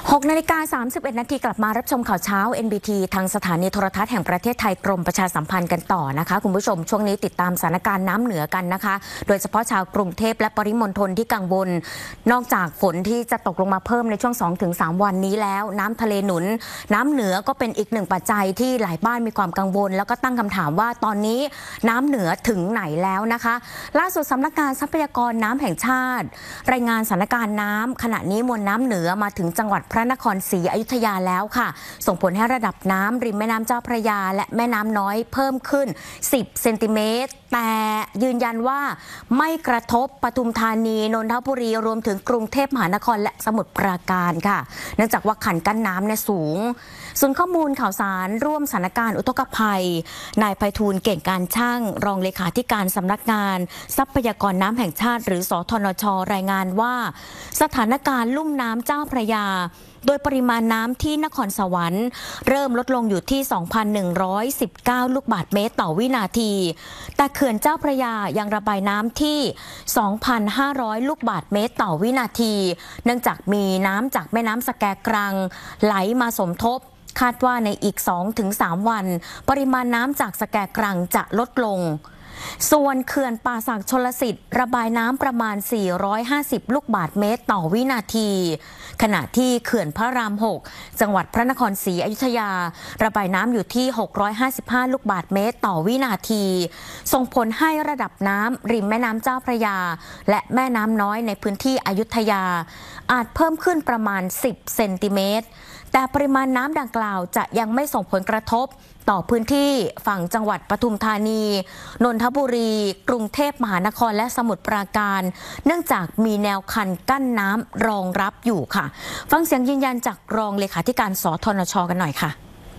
6:31 นาทีกลับมารับชมข่าวเช้า NBT ทางสถานีโทรทัศน์แห่งประเทศไทยกรมประชาสัมพันธ์กันต่อนะคะคุณผู้ชมช่วงนี้ติดตามสถานการณ์น้ำเหนือกันนะคะโดยเฉพาะชาวกรุงเทพและปริมณฑลที่กังวลนอกจากฝนที่จะตกลงมาเพิ่มในช่วง 2-3 วันนี้แล้วน้ำทะเลหนุนน้ำเหนือก็เป็นอีกหนึ่งปัจจัยที่หลายบ้านมีความกังวลแล้วก็ตั้งคำถามว่าตอนนี้น้ำเหนือถึงไหนแล้วนะคะล่าสุดสำนักงานทรัพยากรน้ำแห่งชาติรายงานสถานการณ์น้ำขณะนี้มวลน้ำเหนือมาถึงจังหวัดพระนครศรีอยุธยาแล้วค่ะส่งผลให้ระดับน้ำริมแม่น้ำเจ้าพระยาและแม่น้ำน้อยเพิ่มขึ้น10 เซนติเมตรแต่ยืนยันว่าไม่กระทบปทุมธานีนนทบุรีรวมถึงกรุงเทพมหานครและสมุทรปราการค่ะเนื่องจากว่าขันกั้นน้ำเนี่ยสูงส่วนข้อมูลข่าวสารร่วมสถานการณ์อุทกภัยนายไพฑูรย์เก่งการช่างรองเลขาธิการสำนักงานทรัพยากรน้ำแห่งชาติหรือสธนช.รายงานว่าสถานการณ์ลุ่มน้ำเจ้าพระยาโดยปริมาณน้ำที่นครสวรรค์เริ่มลดลงอยู่ที่ 2,119 ลูกบาศก์เมตรต่อวินาทีแต่เขื่อนเจ้าพระยายังระบายน้ำที่ 2,500 ลูกบาศก์เมตรต่อวินาทีเนื่องจากมีน้ำจากแม่น้ำสแกกรังไหลมาสมทบคาดว่าในอีก 2-3 วันปริมาณน้ำจากสแกกรังจะลดลงส่วนเขื่อนป่าสักชลสิทธิ์ระบายน้ำประมาณ450ลูกบาศก์เมตรต่อวินาทีขณะที่เขื่อนพระราม6จังหวัดพระนครศรีอยุธยาระบายน้ำอยู่ที่655ลูกบาศก์เมตรต่อวินาทีส่งผลให้ระดับน้ำริมแม่น้ำเจ้าพระยาและแม่น้ำน้อยในพื้นที่อยุธยาอาจเพิ่มขึ้นประมาณ10 เซนติเมตรแต่ปริมาณน้ำดังกล่าวจะยังไม่ส่งผลกระทบต่อพื้นที่ฝั่งจังหวัดปทุมธานีนนทบุรีกรุงเทพมหานครและสมุทรปราการเนื่องจากมีแนวคันกั้นน้ำรองรับอยู่ค่ะฟังเสียงยืนยันจากรองเลขาธิการสธนช.กันหน่อยค่ะ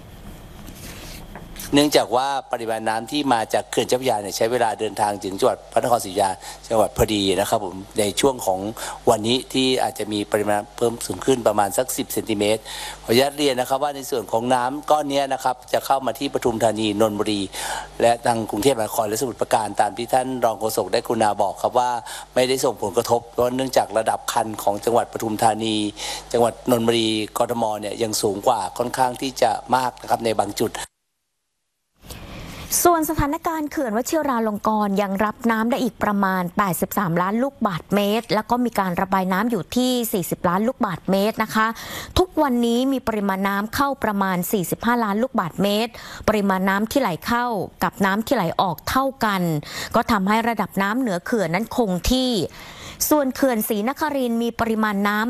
เนื่องจากว่าปริมาณน้ำที่มาจากเขื่อนเจ้าพระยาใช้เวลาเดินทางถึงจังหวัดพระนครศรีอยุธยาจังหวัดพอดีนะครับผมในช่วงของวันนี้ที่อาจจะมีปริมาณเพิ่มสูงขึ้นประมาณสัก10 เซนติเมตรขออนุญาตเรียนนะครับว่าในส่วนของน้ำก้อนนี้นะครับจะเข้ามาที่ปทุมธานีนนทบุรีและทางกรุงเทพมหานครและสมุทรปราการตามที่ท่านรองโฆษกได้กรุณาบอกครับว่าไม่ได้ส่งผลกระทบเพราะเนื่องจากระดับคันของจังหวัดปทุมธานีจังหวัดนนทบุรีกทมเนี่ยยังสูงกว่าค่อนข้างที่จะมากนะครับในบางจุดส่วนสถานการณ์เขื่อนวชิราลงกรณ์ยังรับน้ำได้อีกประมาณ83ล้านลูกบาศก์เมตรแล้วก็มีการระบายน้ำอยู่ที่40ล้านลูกบาศก์เมตรนะคะทุกวันนี้มีปริมาณน้ำเข้าประมาณ45ล้านลูกบาศก์เมตรปริมาณน้ำที่ไหลเข้ากับน้ำที่ไหลออกเท่ากันก็ทำให้ระดับน้ำเหนือเขื่อนนั้นคงที่ส่วนเขื่อนศรีนครินทร์มีปริมาณน้ำ